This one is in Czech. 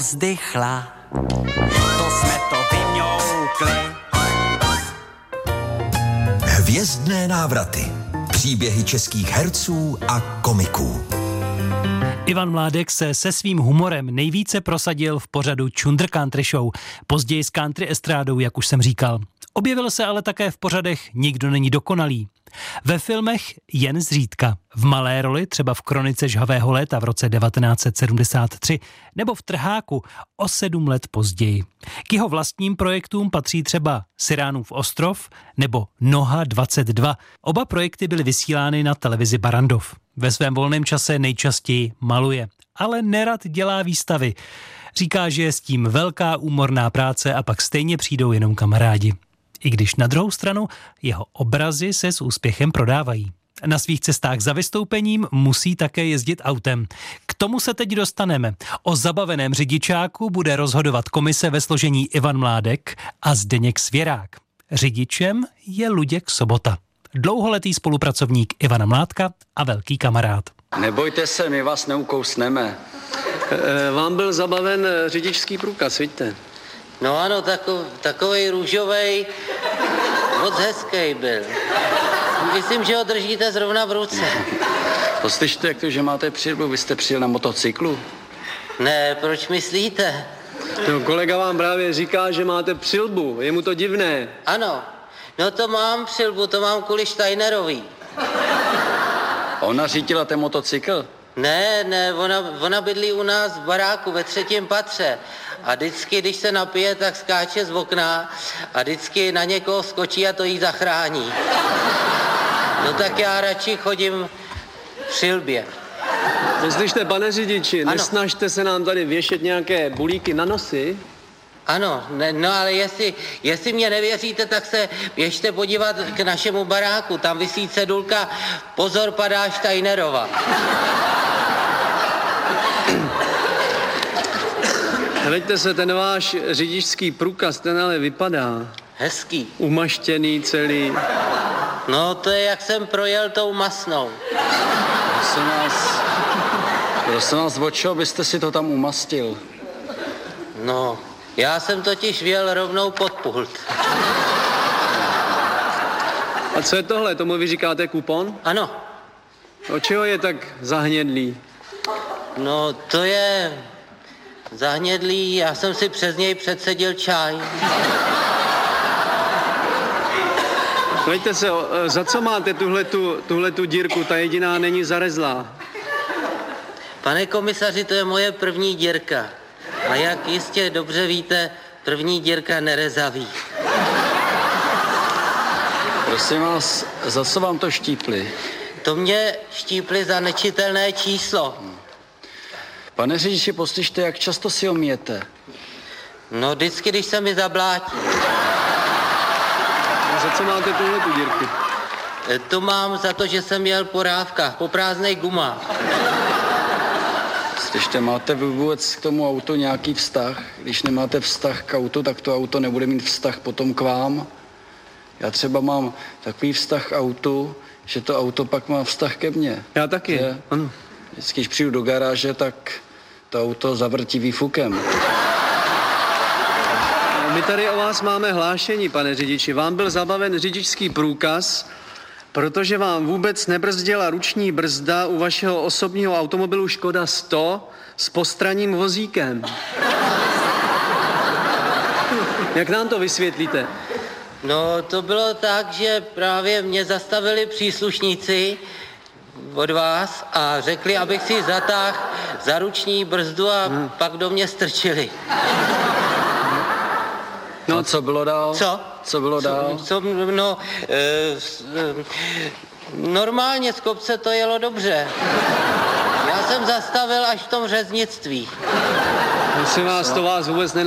Zdychla, to jsme to vymňoukli. Hvězdné návraty. Příběhy českých herců a komiků. Ivan Mládek se svým humorem nejvíce prosadil v pořadu Chunder Country Show, později s country estrádou, jak už jsem říkal. Objevil se ale také v pořadech Nikdo není dokonalý. Ve filmech jen zřídka. V malé roli, třeba v Kronice žhavého léta v roce 1973, nebo v Trháku o 7 let později. K jeho vlastním projektům patří třeba Siránův ostrov nebo Noha 22. Oba projekty byly vysílány na televizi Barrandov. Ve svém volném čase nejčastěji maluje, ale nerad dělá výstavy. Říká, že je s tím velká úmorná práce a pak stejně přijdou jenom kamarádi. I když na druhou stranu jeho obrazy se s úspěchem prodávají. Na svých cestách za vystoupením musí také jezdit autem. K tomu se teď dostaneme. O zabaveném řidičáku bude rozhodovat komise ve složení Ivan Mládek a Zdeněk Svěrák. Řidičem je Luděk Sobota. Dlouholetý spolupracovník Ivana Mládka a velký kamarád. Nebojte se, my vás neukousneme. Vám byl zabaven řidičský průkaz, vidíte? No ano, takovej růžovej, moc hezký byl. Myslím, že ho držíte zrovna v ruce. Poslyšte, jak to, že máte přilbu, vy jste přijel na motocyklu? Ne, proč myslíte? No, kolega vám právě říká, že máte přilbu, je mu to divné. Ano, no to mám přilbu, to mám kvůli Steinerovi. Ona řídila ten motocykl? Ne, ona bydlí u nás v baráku ve 3. patře. A vždycky, když se napije, tak skáče z okna a vždycky na někoho skočí a to jí zachrání. No tak já radši chodím v přilbě. Poslyšte, pane řidiči, ano. Nesnažte se nám tady věšet nějaké bulíky na nosy. Ano, no ale jestli mě nevěříte, tak se běžte podívat k našemu baráku. Tam visí cedulka Pozor, padá Steinerova. Hleďte se, ten váš řidičský průkaz, ten ale vypadá. Hezký. Umaštěný celý. No to je, jak jsem projel tou masnou. Prosím vás, o čeho byste si to tam umastil? No, já jsem totiž vjel rovnou pod pult. A co je tohle? Tomu vy říkáte kupon? Ano. O čeho je tak zahnědlý? No, to je zahnědlý, já jsem si přes něj předseděl čaj. Hleďte se, za co máte tuhletu dírku? Ta jediná není zarezlá. Pane komisaři, to je moje první dírka. A jak jistě dobře víte, první dírka nerezaví. Prosím vás, za co vám to štípli? To mě štípli za nečitelné číslo. Pane řidiči, poslyšte, jak často si ho myjete? No vždycky, když se mi zablátí. A za co máte tuhletu dírku? To mám za to, že jsem jel po rávkách, po prázdnej gumách. Slyšte, máte vůbec k tomu autu nějaký vztah? Když nemáte vztah k autu, tak to auto nebude mít vztah potom k vám. Já třeba mám takový vztah k autu, že to auto pak má vztah ke mně. Já taky, ano. Vždycky, když přijdu do garáže, tak to auto zavrtí výfukem. My tady o vás máme hlášení, pane řidiči. Vám byl zabaven řidičský průkaz, protože vám vůbec nebrzdila ruční brzda u vašeho osobního automobilu Škoda 100 s postranním vozíkem. Jak nám to vysvětlíte? No, to bylo tak, že právě mě zastavili příslušníci od vás a řekli, abych si zatáhl za ruční brzdu a pak do mě strčili. No a co bylo dál? Co bylo dál? Normálně z kopce to jelo dobře. Já jsem zastavil až v tom řeznictví. Prosím vás, to vás vůbec